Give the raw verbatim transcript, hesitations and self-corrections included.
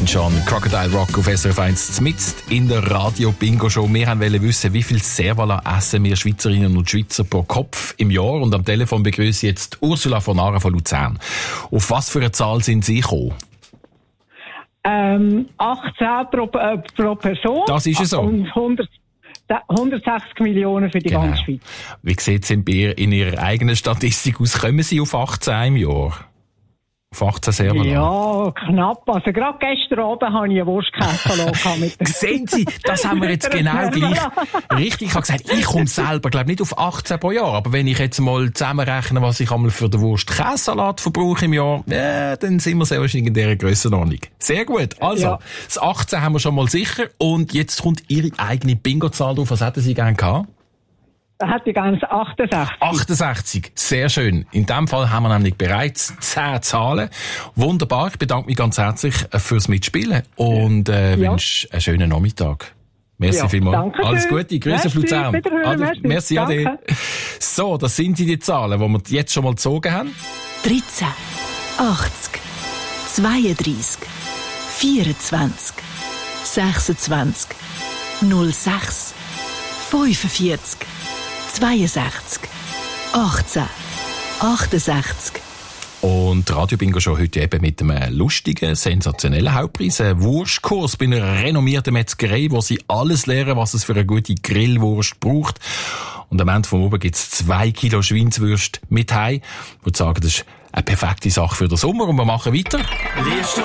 Elton John, Crocodile Rock auf S R F eins, mitten in der Radio-Bingo-Show. Wir wollten wissen, wie viel Servala essen wir Schweizerinnen und Schweizer pro Kopf im Jahr. Und am Telefon begrüße ich jetzt Ursula von Ara von Luzern. Auf was für eine Zahl sind Sie gekommen? Ähm, achtzehn pro, äh, pro Person. Das ist es so. Und hundert, hundertsechzig Millionen für die Genau. ganze Schweiz. Wie sieht es in Ihrer eigenen Statistik aus? Kommen Sie auf achtzehn im Jahr? Auf achtzehn Servala? Ja, knapp. Also gerade gestern Abend habe ich eine Wurstkessel mit dem... Sehen Sie, das haben wir jetzt genau gleich. Richtig, ich habe gesagt, ich komme selber, glaube nicht auf achtzehn pro Jahr, aber wenn ich jetzt mal zusammenrechne, was ich einmal für den Wurst-Käsesalat verbrauche im Jahr, ja, dann sind wir sehr wahrscheinlich in dieser Grössenordnung. Sehr gut. Also, Ja. das achtzehn haben wir schon mal sicher und jetzt kommt Ihre eigene Bingo-Zahl drauf. Was hätten Sie gerne gehabt? Da hätte ich ganz achtundsechzig. achtundsechzig, sehr schön. In dem Fall haben wir nämlich bereits zehn Zahlen. Wunderbar, ich bedanke mich ganz herzlich fürs Mitspielen und äh, Ja. wünsche einen schönen Nachmittag. Merci Ja, vielmals. danke Alles schön. Gute, Grüße auf Merci, Luzern. wiederhören, Ade, merci. merci, ade. Danke. So, das sind die Zahlen, die wir jetzt schon mal gezogen haben. dreizehn, achtzig, zweiunddreissig, vierundzwanzig, sechsundzwanzig, null sechs, fünfundvierzig, zweiundsechzig, achtzehn, achtundsechzig. Und Radio Bingo schon heute eben mit einem lustigen, sensationellen Hauptpreis. Ein Wurstkurs bei einer renommierten Metzgerei, wo Sie alles lernen, was es für eine gute Grillwurst braucht. Und am Ende vom Oben gibt es zwei Kilo Schweinswürste mit heim. Ich würde sagen, das ist eine perfekte Sache für den Sommer. Und wir machen weiter. Liebst du